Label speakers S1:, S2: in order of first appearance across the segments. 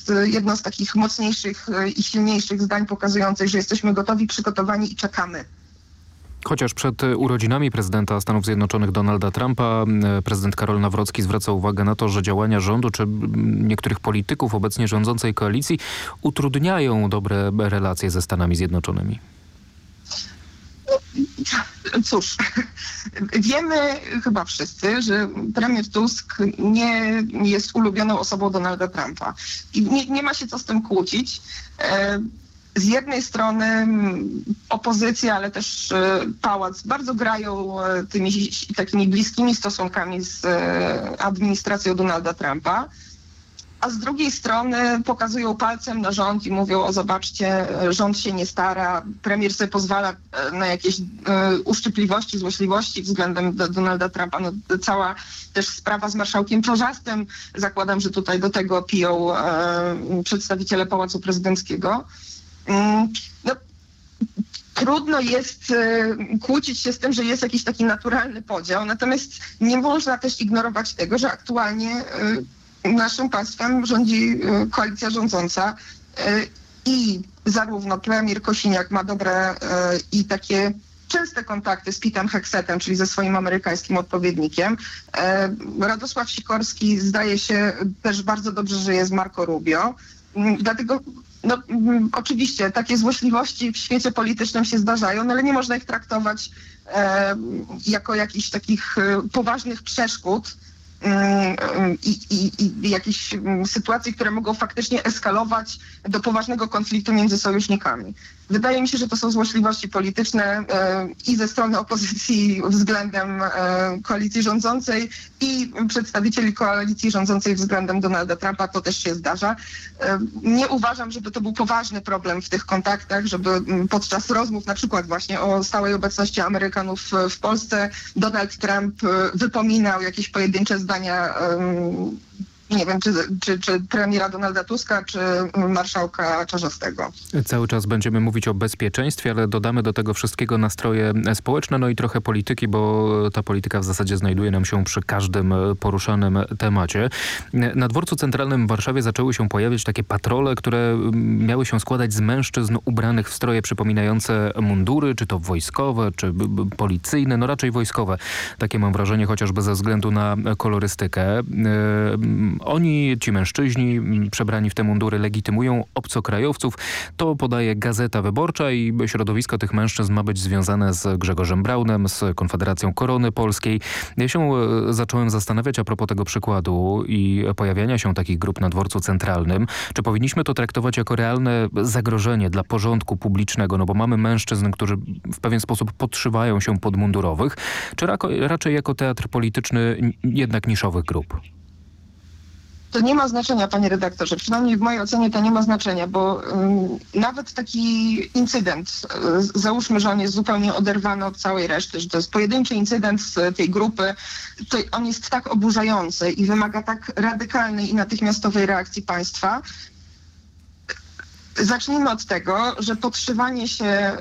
S1: jest jedno z takich mocniejszych i silniejszych zdań pokazujących, że jesteśmy gotowi, przygotowani i czekamy.
S2: Chociaż przed urodzinami prezydenta Stanów Zjednoczonych Donalda Trumpa prezydent Karol Nawrocki zwraca uwagę na to, że działania rządu czy niektórych polityków obecnie rządzącej koalicji utrudniają dobre relacje ze Stanami Zjednoczonymi.
S1: Cóż, wiemy chyba wszyscy, że premier Tusk nie jest ulubioną osobą Donalda Trumpa. I nie ma się co z tym kłócić. Z jednej strony opozycja, ale też pałac bardzo grają tymi takimi bliskimi stosunkami z administracją Donalda Trumpa, a z drugiej strony pokazują palcem na rząd i mówią: o zobaczcie, rząd się nie stara, premier sobie pozwala na jakieś uszczypliwości, złośliwości względem Donalda Trumpa. No, cała też sprawa z marszałkiem Czarzastym, zakładam, że tutaj do tego piją przedstawiciele Pałacu Prezydenckiego. No, trudno jest kłócić się z tym, że jest jakiś taki naturalny podział, natomiast nie można też ignorować tego, że aktualnie naszym państwem rządzi koalicja rządząca i zarówno premier Kosiniak ma dobre i takie częste kontakty z Pete'em Hexetem, czyli ze swoim amerykańskim odpowiednikiem. Radosław Sikorski zdaje się też bardzo dobrze, że jest Marco Rubio. Dlatego oczywiście takie złośliwości w świecie politycznym się zdarzają, no ale nie można ich traktować jako jakichś takich poważnych przeszkód i jakichś sytuacji, które mogą faktycznie eskalować do poważnego konfliktu między sojusznikami. Wydaje mi się, że to są złośliwości polityczne i ze strony opozycji względem koalicji rządzącej i przedstawicieli koalicji rządzącej względem Donalda Trumpa. To też się zdarza. Nie uważam, żeby to był poważny problem w tych kontaktach, żeby podczas rozmów na przykład właśnie o stałej obecności Amerykanów w Polsce Donald Trump wypominał jakieś pojedyncze zdania, nie wiem, czy premiera Donalda Tuska, czy marszałka Czarzastego.
S2: Cały czas będziemy mówić o bezpieczeństwie, ale dodamy do tego wszystkiego nastroje społeczne, no i trochę polityki, bo ta polityka w zasadzie znajduje nam się przy każdym poruszanym temacie. Na dworcu centralnym w Warszawie zaczęły się pojawiać takie patrole, które miały się składać z mężczyzn ubranych w stroje przypominające mundury, czy to wojskowe, czy policyjne, no raczej wojskowe. Takie mam wrażenie, chociażby ze względu na kolorystykę. Oni, ci mężczyźni przebrani w te mundury, legitymują obcokrajowców. To podaje Gazeta Wyborcza i środowisko tych mężczyzn ma być związane z Grzegorzem Braunem, z Konfederacją Korony Polskiej. Ja się zacząłem zastanawiać a propos tego przykładu i pojawiania się takich grup na dworcu centralnym. Czy powinniśmy to traktować jako realne zagrożenie dla porządku publicznego? No bo mamy mężczyzn, którzy w pewien sposób podszywają się pod mundurowych, czy raczej jako teatr polityczny jednak niszowych grup?
S1: To nie ma znaczenia, panie redaktorze. Przynajmniej w mojej ocenie to nie ma znaczenia, bo nawet taki incydent, załóżmy, że on jest zupełnie oderwany od całej reszty, że to jest pojedynczy incydent z tej grupy, to on jest tak oburzający i wymaga tak radykalnej i natychmiastowej reakcji państwa. Zacznijmy od tego, że podszywanie się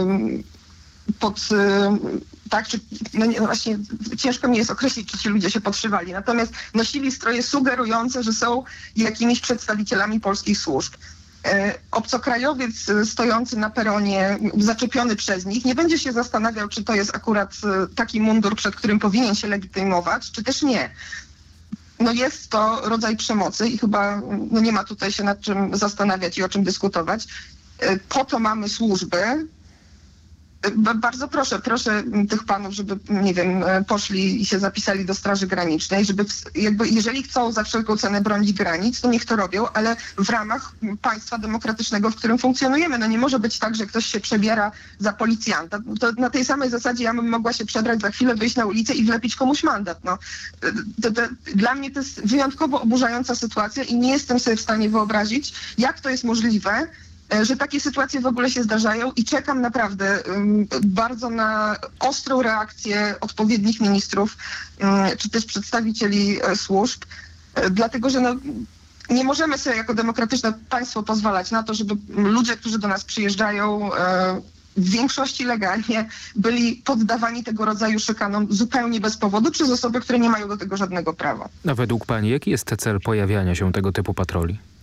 S1: tak, czy właśnie ciężko mi jest określić, czy ci ludzie się podszywali. Natomiast nosili stroje sugerujące, że są jakimiś przedstawicielami polskich służb. Obcokrajowiec stojący na peronie, zaczepiony przez nich, nie będzie się zastanawiał, czy to jest akurat taki mundur, przed którym powinien się legitymować, czy też nie. No jest to rodzaj przemocy i chyba nie ma tutaj się nad czym zastanawiać i o czym dyskutować. Po to mamy służby. Bardzo proszę tych panów, żeby, nie wiem, poszli i się zapisali do Straży Granicznej, żeby jeżeli chcą za wszelką cenę bronić granic, to niech to robią, ale w ramach państwa demokratycznego, w którym funkcjonujemy. No nie może być tak, że ktoś się przebiera za policjanta. To na tej samej zasadzie ja bym mogła się przebrać, za chwilę wyjść na ulicę i wlepić komuś mandat. No. Dla mnie to jest wyjątkowo oburzająca sytuacja i nie jestem sobie w stanie wyobrazić, jak to jest możliwe, że takie sytuacje w ogóle się zdarzają i czekam naprawdę bardzo na ostrą reakcję odpowiednich ministrów czy też przedstawicieli służb, dlatego że nie możemy sobie jako demokratyczne państwo pozwalać na to, żeby ludzie, którzy do nas przyjeżdżają w większości legalnie, byli poddawani tego rodzaju szykanom zupełnie bez powodu przez osoby, które nie mają do tego żadnego prawa.
S2: A według pani jaki jest cel pojawiania się tego typu patroli?